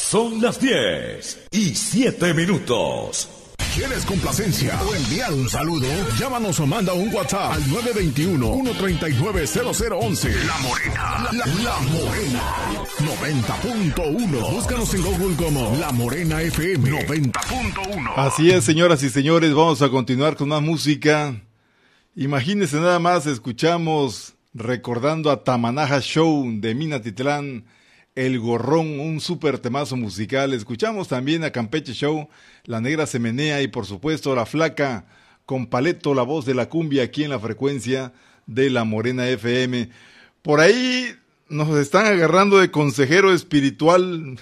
Son las 10:07. ¿Quieres complacencia o enviar un saludo? Llámanos o manda un WhatsApp al 921-139-0011. La Morena. La Morena. 90.1. Búscanos en Google como La Morena FM 90.1. Así es, señoras y señores, vamos a continuar con más música. Imagínense nada más, escuchamos recordando a Tamanaja Show de Minatitlán, El Gorrón, un súper temazo musical. Escuchamos también a Campeche Show, La Negra se menea y por supuesto La Flaca con Paleto, la voz de la cumbia aquí en la frecuencia de La Morena FM. Por ahí nos están agarrando de consejero espiritual,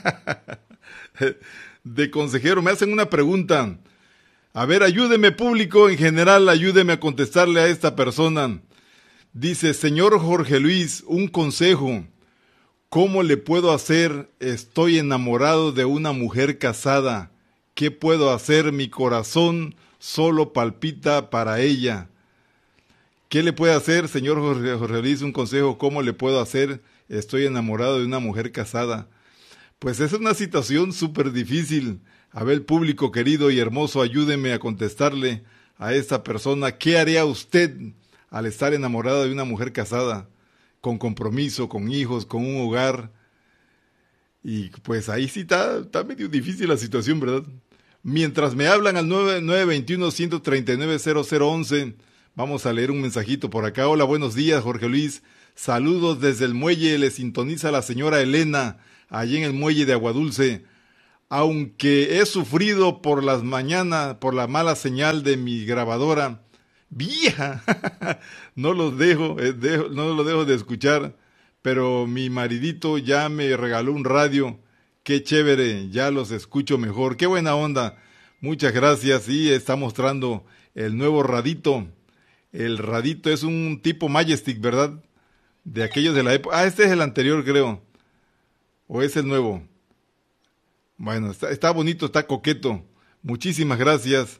de consejero. Me hacen una pregunta. A ver, ayúdeme público en general, ayúdeme a contestarle a esta persona. Dice, señor Jorge Luis, un consejo. ¿Cómo le puedo hacer? Estoy enamorado de una mujer casada. ¿Qué puedo hacer? Mi corazón solo palpita para ella. ¿Qué le puede hacer, señor Jorge Luis? Un consejo. ¿Cómo le puedo hacer? Estoy enamorado de una mujer casada. Pues es una situación súper difícil. A ver, público querido y hermoso, ayúdeme a contestarle a esta persona. ¿Qué haría usted al estar enamorado de una mujer casada? Con compromiso, con hijos, con un hogar. Y pues ahí sí está medio difícil la situación, ¿verdad? Mientras me hablan al 921-139-0011, vamos a leer un mensajito por acá. Hola, buenos días, Jorge Luis. Saludos desde el muelle, le sintoniza la señora Elena, allí en el muelle de Aguadulce. Aunque he sufrido por las mañanas, por la mala señal de mi grabadora, vieja, no lo dejo de escuchar, pero mi maridito ya me regaló un radio, qué chévere, ya los escucho mejor, qué buena onda, muchas gracias. Y está mostrando el nuevo radito, el radito es un tipo Majestic, ¿verdad? De aquellos de la época, este es el anterior creo, o es el nuevo. Bueno, está bonito, está coqueto, muchísimas gracias,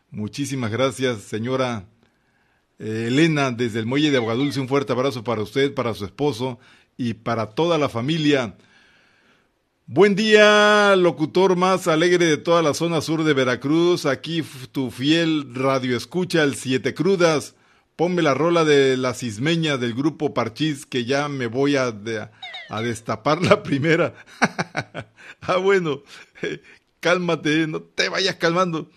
señora Elena, desde el muelle de Aguadulce. Un fuerte abrazo para usted, para su esposo y para toda la familia. Buen día, locutor más alegre de toda la zona sur de Veracruz. Aquí tu fiel radio escucha, el Siete Crudas. Ponme la rola de las Ismeñas del grupo Parchís, que ya me voy a destapar la primera. Bueno, cálmate, no te vayas calmando.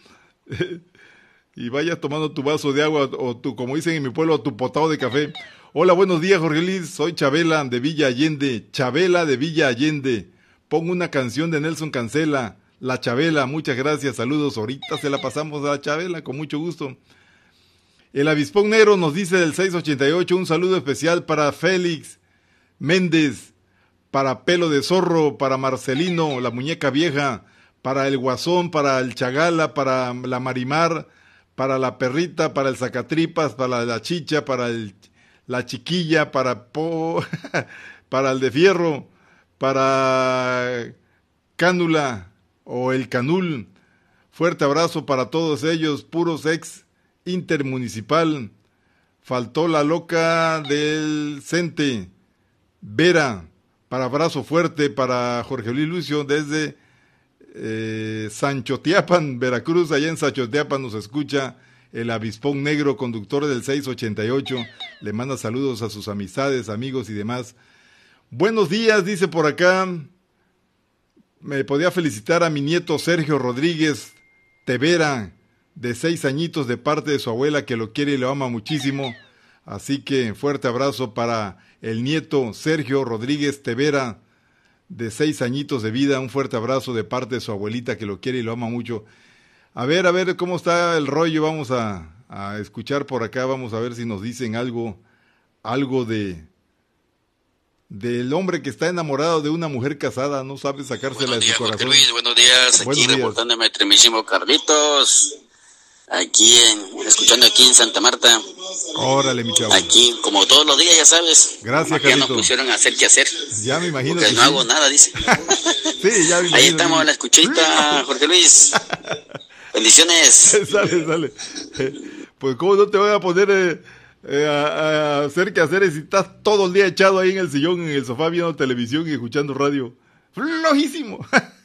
Y vayas tomando tu vaso de agua o tu, como dicen en mi pueblo, tu potado de café. Hola, buenos días, Jorge Luis. Soy Chabela de Villa Allende. Chabela de Villa Allende. Pongo una canción de Nelson Cancela, La Chabela. Muchas gracias, saludos. Ahorita se la pasamos a la Chabela, con mucho gusto. El Avispón Negro nos dice del 688, un saludo especial para Félix Méndez, para Pelo de Zorro, para Marcelino, la muñeca vieja, para el Guasón, para el Chagala, para la Marimar, para la Perrita, para el Zacatripas, para la Chicha, para la Chiquilla, para el de Fierro, para Cánula o el Canul. Fuerte abrazo para todos ellos, puros ex intermunicipal. Faltó la loca del Cente, Vera, para abrazo fuerte para Jorge Luis Lucio desde Sanchotiapan, Veracruz. Allá en Sanchotiapan nos escucha el Avispón Negro, conductor del 688. Le manda saludos a sus amistades, amigos y demás. Buenos días, dice por acá. Me podía felicitar a mi nieto Sergio Rodríguez Tevera, de 6 añitos, de parte de su abuela, que lo quiere y lo ama muchísimo. Así que fuerte abrazo para el nieto Sergio Rodríguez Tevera, de 6 añitos de vida. Un fuerte abrazo de parte de su abuelita, que lo quiere y lo ama mucho. A ver cómo está el rollo. Vamos a escuchar por acá, vamos a ver si nos dicen algo del hombre que está enamorado de una mujer casada, no sabe sacársela de su corazón. Jorge Luis, buenos días, aquí reportándome tremísimo Carlitos, escuchando aquí en Santa Marta. Órale, mi chavo. Aquí, como todos los días, ya sabes. Gracias, Carlitos. Ya nos pusieron a hacer qué hacer. Ya me imagino. Porque no hago nada, dice. Sí, ya me imagino. Ahí estamos, la escuchita, Jorge Luis. Bendiciones. Sale. Pues cómo no te voy a poner a hacer quehaceres si estás todo el día echado ahí en el sillón, en el sofá, viendo televisión y escuchando radio. flojísimo.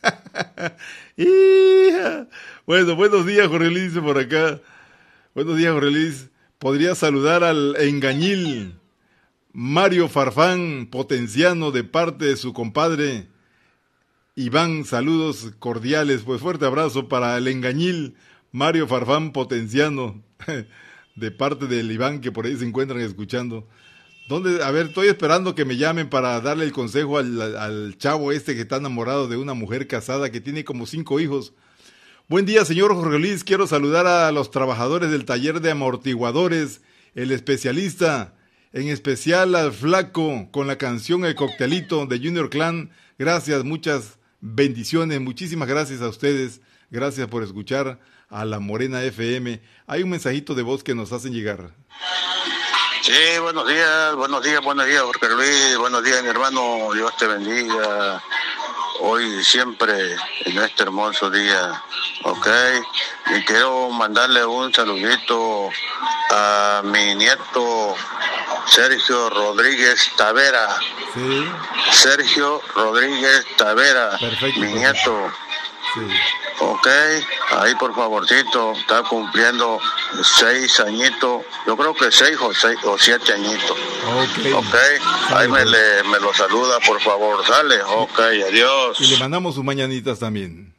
Hija. Bueno, buenos días, Jorge Luis, dice por acá. Buenos días, Jorge Luis. Podría saludar al engañil Mario Farfán Potenciano de parte de su compadre Iván. Saludos cordiales, pues fuerte abrazo para el engañil Mario Farfán Potenciano de parte del Iván, que por ahí se encuentran escuchando. ¿Dónde? A ver, estoy esperando que me llamen para darle el consejo al chavo este que está enamorado de una mujer casada que tiene como 5 hijos. Buen día, señor Jorge Luis. Quiero saludar a los trabajadores del taller de amortiguadores, el especialista, en especial al flaco con la canción El Coctelito de Junior Clan. Gracias, muchas bendiciones, muchísimas gracias a ustedes. Gracias por escuchar a La Morena FM. Hay un mensajito de voz que nos hacen llegar. Sí, buenos días, Jorge Luis, buenos días, mi hermano, Dios te bendiga, hoy y siempre, en este hermoso día, ok, y quiero mandarle un saludito a mi nieto Sergio Rodríguez Tavera. Sí. Sergio Rodríguez Tavera, perfecto, mi nieto. Sí. Ok, ahí por favorcito, está cumpliendo 6 añitos, yo creo que 6 o 7 añitos. Ok, ahí me lo saluda, por favor, sale. Ok, adiós. Y le mandamos sus mañanitas también.